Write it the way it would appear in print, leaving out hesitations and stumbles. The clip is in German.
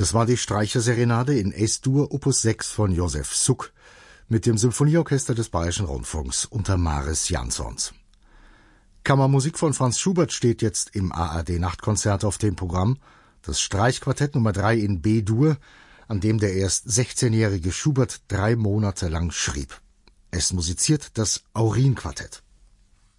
Das war die Streicherserenade in Es-Dur Opus 6 von Josef Suk mit dem Symphonieorchester des Bayerischen Rundfunks unter Maris Jansons. Kammermusik von Franz Schubert steht jetzt im ARD-Nachtkonzert auf dem Programm. Das Streichquartett Nummer 3 in B-Dur, an dem der erst 16-jährige Schubert 3 Monate lang schrieb. Es musiziert das Aurin-Quartett.